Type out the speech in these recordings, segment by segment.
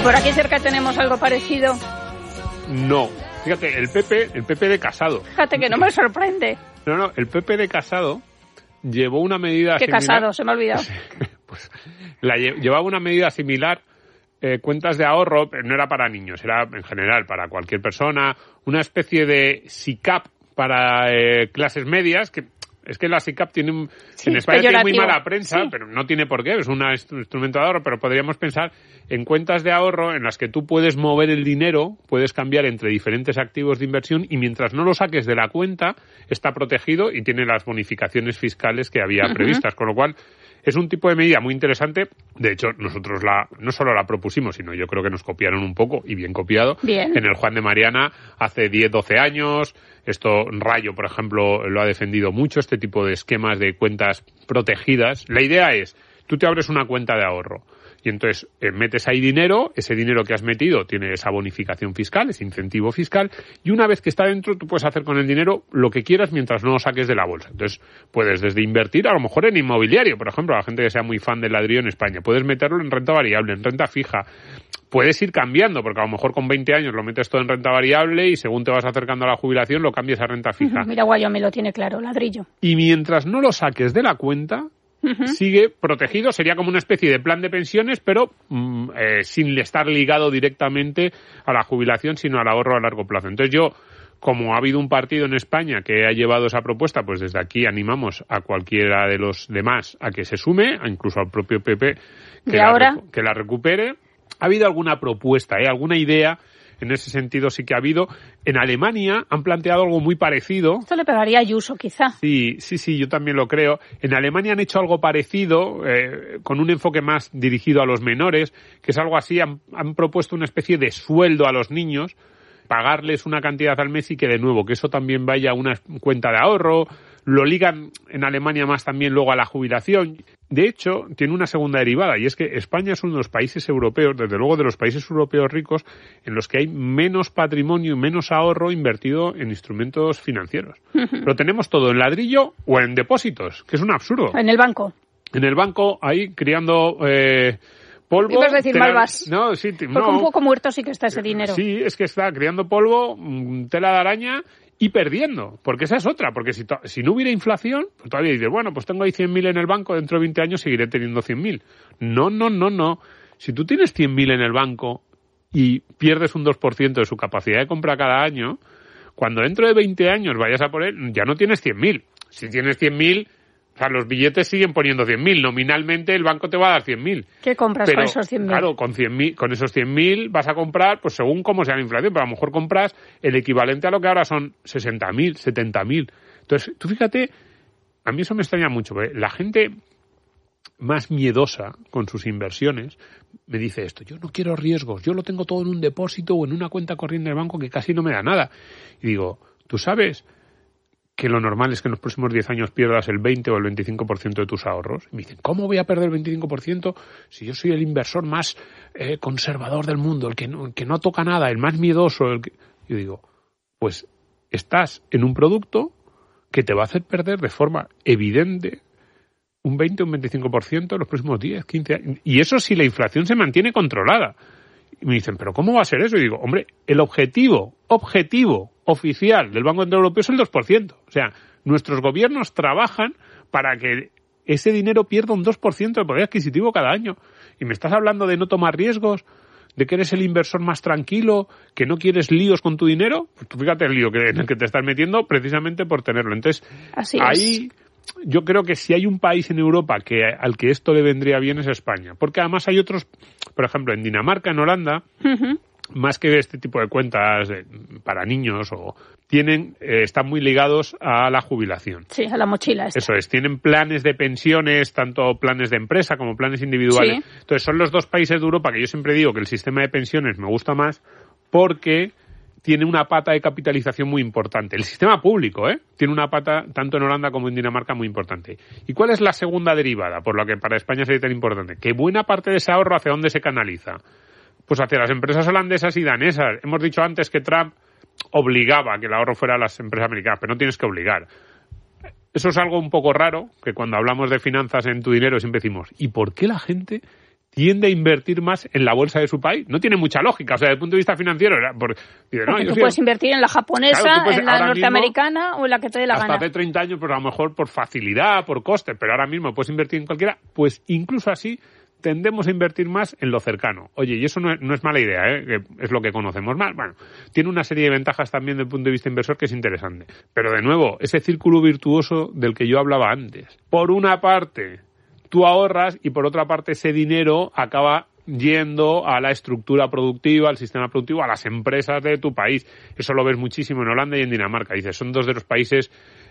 por aquí cerca tenemos algo parecido? No. Fíjate, el PP de Casado. Fíjate que no me sorprende. No, el PP de Casado llevó una medida ¿Qué similar. Casado? Se me ha olvidado. Pues llevaba una medida similar, cuentas de ahorro, pero no era para niños, era en general para cualquier persona, una especie de SICAP para clases medias, que es que la SICAP tiene en España tiene muy mala prensa, sí. Pero no tiene por qué, es un instrumento de ahorro, pero podríamos pensar en cuentas de ahorro en las que tú puedes mover el dinero, puedes cambiar entre diferentes activos de inversión y mientras no lo saques de la cuenta está protegido y tiene las bonificaciones fiscales que había previstas, con lo cual es un tipo de medida muy interesante. De hecho, nosotros no solo la propusimos, sino yo creo que nos copiaron un poco, y bien copiado, en el Juan de Mariana hace 10, 12 años. Esto, Rayo, por ejemplo, lo ha defendido mucho, este tipo de esquemas de cuentas protegidas. La idea es, tú te abres una cuenta de ahorro y entonces metes ahí dinero, ese dinero que has metido tiene esa bonificación fiscal, ese incentivo fiscal, y una vez que está dentro tú puedes hacer con el dinero lo que quieras mientras no lo saques de la bolsa. Entonces puedes desde invertir a lo mejor en inmobiliario, por ejemplo, a la gente que sea muy fan del ladrillo en España, puedes meterlo en renta variable, en renta fija. Puedes ir cambiando, porque a lo mejor con 20 años lo metes todo en renta variable y según te vas acercando a la jubilación lo cambias a renta fija. Mira, Wyoming lo tiene claro, ladrillo. Y mientras no lo saques de la cuenta, sigue protegido, sería como una especie de plan de pensiones, pero sin estar ligado directamente a la jubilación, sino al ahorro a largo plazo. Entonces yo, como ha habido un partido en España que ha llevado esa propuesta, pues desde aquí animamos a cualquiera de los demás a que se sume, incluso al propio PP que la recupere. Ha habido alguna propuesta, alguna idea, en ese sentido sí que ha habido. En Alemania han planteado algo muy parecido. Esto le pegaría a Ayuso, quizá. Sí, yo también lo creo. En Alemania han hecho algo parecido, con un enfoque más dirigido a los menores, que es algo así, han propuesto una especie de sueldo a los niños, pagarles una cantidad al mes y que de nuevo, que eso también vaya a una cuenta de ahorro. Lo ligan en Alemania más también luego a la jubilación. De hecho, tiene una segunda derivada, y es que España es uno de los países europeos, desde luego de los países europeos ricos, en los que hay menos patrimonio y menos ahorro invertido en instrumentos financieros. Lo tenemos todo en ladrillo o en depósitos, que es un absurdo. En el banco. En el banco, ahí criando polvo. Ibas a decir malvas. No, sí, porque un poco muerto sí que está ese dinero. Sí, es que está criando polvo, tela de araña y perdiendo, porque esa es otra, porque si no hubiera inflación, pues todavía dices, bueno, pues tengo ahí 100.000 en el banco, dentro de 20 años seguiré teniendo 100.000. No. Si tú tienes 100.000 en el banco y pierdes un 2% de su capacidad de compra cada año, cuando dentro de 20 años vayas a por él, ya no tienes 100.000. Si tienes 100.000, o sea, los billetes siguen poniendo 100.000. Nominalmente el banco te va a dar 100.000. ¿Qué compras con esos 100.000? Claro, con esos 100.000 vas a comprar, pues según cómo sea la inflación, pero a lo mejor compras el equivalente a lo que ahora son 60.000, 70.000. Entonces, tú fíjate, a mí eso me extraña mucho, porque la gente más miedosa con sus inversiones me dice esto: yo no quiero riesgos, yo lo tengo todo en un depósito o en una cuenta corriente del banco que casi no me da nada. Y digo, ¿tú sabes que lo normal es que en los próximos 10 años pierdas el 20 o el 25% de tus ahorros? Y me dicen, ¿cómo voy a perder el 25% si yo soy el inversor más conservador del mundo, el que no toca nada, el más miedoso? Yo digo, pues estás en un producto que te va a hacer perder de forma evidente un 20 o un 25% en los próximos 10, 15 años. Y eso si la inflación se mantiene controlada. Y me dicen, ¿pero cómo va a ser eso? Y digo, hombre, el objetivo oficial del Banco Central Europeo es el 2%. O sea, nuestros gobiernos trabajan para que ese dinero pierda un 2% de poder adquisitivo cada año. Y me estás hablando de no tomar riesgos, de que eres el inversor más tranquilo, que no quieres líos con tu dinero. Pues tú fíjate el lío en el que te estás metiendo precisamente por tenerlo. Entonces, ahí yo creo que si hay un país en Europa al que esto le vendría bien es España. Porque además hay otros, por ejemplo, en Dinamarca, en Holanda, más que este tipo de cuentas para niños están muy ligados a la jubilación. Sí, a la mochila. Eso es, tienen planes de pensiones, tanto planes de empresa como planes individuales. Sí. Entonces son los dos países de Europa que yo siempre digo que el sistema de pensiones me gusta más porque tiene una pata de capitalización muy importante. El sistema público, tiene una pata, tanto en Holanda como en Dinamarca, muy importante. ¿Y cuál es la segunda derivada, por lo que para España sería tan importante? Que buena parte de ese ahorro, ¿hacia dónde se canaliza? Pues hacia las empresas holandesas y danesas. Hemos dicho antes que Trump obligaba a que el ahorro fuera a las empresas americanas, pero no tienes que obligar. Eso es algo un poco raro, que cuando hablamos de finanzas en tu dinero siempre decimos, ¿y por qué la gente tiende a invertir más en la bolsa de su país. No tiene mucha lógica, o sea, desde el punto de vista financiero. Tú puedes invertir en la japonesa, claro, en la norteamericana mismo, o en la que te dé la gana. Hasta hace 30 años, pues a lo mejor por facilidad, por coste, pero ahora mismo puedes invertir en cualquiera, pues incluso así tendemos a invertir más en lo cercano. Oye, y eso no es mala idea, que es lo que conocemos más. Bueno, tiene una serie de ventajas también desde el punto de vista inversor que es interesante. Pero de nuevo, ese círculo virtuoso del que yo hablaba antes. Por una parte, tú ahorras y por otra parte ese dinero acaba yendo a la estructura productiva, al sistema productivo, a las empresas de tu país. Eso lo ves muchísimo en Holanda y en Dinamarca. Dices, son dos de los países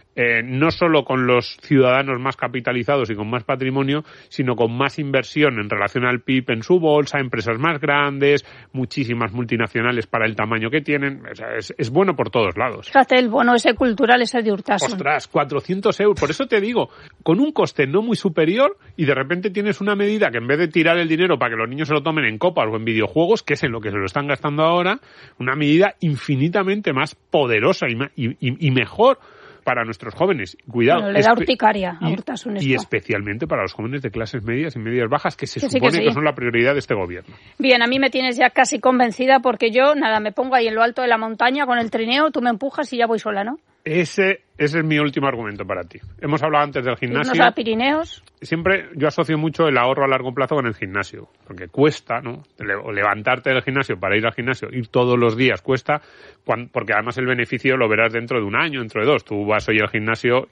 no solo con los ciudadanos más capitalizados y con más patrimonio, sino con más inversión en relación al PIB en su bolsa, empresas más grandes, muchísimas multinacionales para el tamaño que tienen. O sea, es bueno por todos lados. Fíjate, el bono ese cultural, ese de Urtasun. Ostras, 400 euros. Por eso te digo, con un coste no muy superior y de repente tienes una medida que en vez de tirar el dinero para que los niños se lo tomen en copas o en videojuegos, que es en lo que se lo están gastando ahora, una medida infinitamente más poderosa y mejor para nuestros jóvenes. Cuidado. Bueno, le da urticaria a Urtasun esto. Y especialmente para los jóvenes de clases medias y medias bajas, que se supone que son la prioridad de este gobierno. Bien, a mí me tienes ya casi convencida porque yo, me pongo ahí en lo alto de la montaña con el trineo, tú me empujas y ya voy sola, ¿no? Ese es mi último argumento para ti. Hemos hablado antes del gimnasio. ¿Irnos a Pirineos? Siempre yo asocio mucho el ahorro a largo plazo con el gimnasio, porque cuesta, ¿no? Levantarte del gimnasio para ir al gimnasio, ir todos los días cuesta, porque además el beneficio lo verás dentro de un año, dentro de 2. Tú vas hoy al gimnasio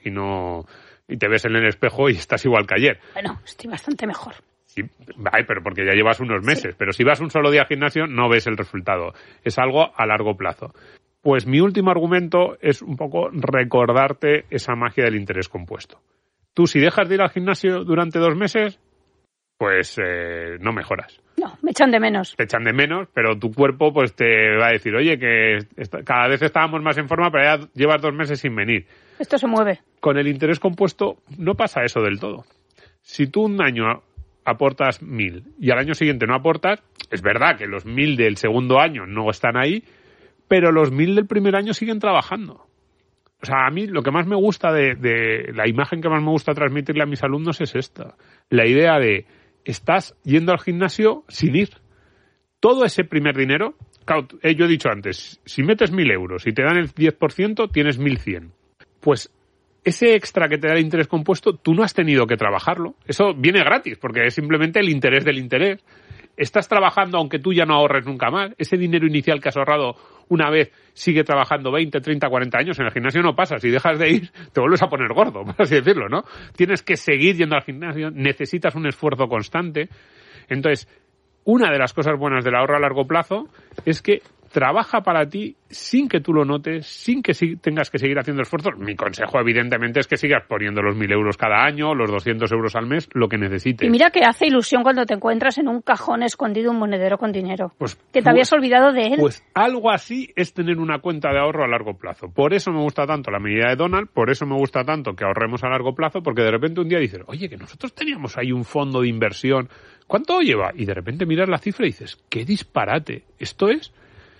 y te ves en el espejo y estás igual que ayer. Bueno, estoy bastante mejor. Sí, pero porque ya llevas unos meses. Sí. Pero si vas un solo día al gimnasio no ves el resultado. Es algo a largo plazo. Pues mi último argumento es un poco recordarte esa magia del interés compuesto. Tú, si dejas de ir al gimnasio durante 2 meses, pues no mejoras. No, me echan de menos. Te echan de menos, pero tu cuerpo pues te va a decir, oye, que cada vez estábamos más en forma, pero ya llevas 2 meses sin venir. Esto se mueve. Con el interés compuesto no pasa eso del todo. Si tú un año aportas 1.000 y al año siguiente no aportas, es verdad que los 1.000 del segundo año no están ahí, pero los 1.000 del primer año siguen trabajando. O sea, a mí lo que más me gusta de la imagen que más me gusta transmitirle a mis alumnos es esta. La idea de, estás yendo al gimnasio sin ir. Todo ese primer dinero, claro, yo he dicho antes, si metes 1.000 euros y te dan el 10%, tienes 1.100. Pues ese extra que te da el interés compuesto, tú no has tenido que trabajarlo. Eso viene gratis, porque es simplemente el interés del interés. Estás trabajando aunque tú ya no ahorres nunca más. Ese dinero inicial que has ahorrado una vez sigue trabajando 20, 30, 40 años. En el gimnasio no pasa. Si dejas de ir, te vuelves a poner gordo, por así decirlo, ¿no? Tienes que seguir yendo al gimnasio. Necesitas un esfuerzo constante. Entonces, una de las cosas buenas del ahorro a largo plazo es que trabaja para ti sin que tú lo notes, sin que tengas que seguir haciendo esfuerzos. Mi consejo, evidentemente, es que sigas poniendo los 1.000 euros cada año, los 200 euros al mes, lo que necesites. Y mira que hace ilusión cuando te encuentras en un cajón escondido un monedero con dinero, que te habías olvidado de él. Pues algo así es tener una cuenta de ahorro a largo plazo. Por eso me gusta tanto la medida de Donald, por eso me gusta tanto que ahorremos a largo plazo, porque de repente un día dices, oye, que nosotros teníamos ahí un fondo de inversión, ¿cuánto lleva? Y de repente miras la cifra y dices, ¡qué disparate! Esto es...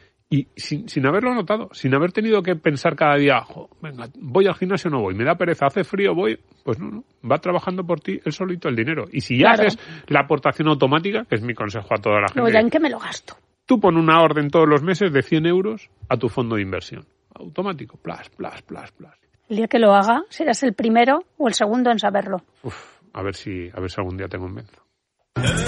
Y sin haberlo notado, sin haber tenido que pensar cada día, venga, voy al gimnasio o no voy, me da pereza, hace frío, voy, pues no, va trabajando por ti él solito el dinero. Y si ya haces la aportación automática, que es mi consejo a toda la gente. Luego ya en qué me lo gasto. Tú pon una orden todos los meses de 100 euros a tu fondo de inversión. Automático, plas. El día que lo haga, serás el primero o el segundo en saberlo. A ver si algún día te convenzo.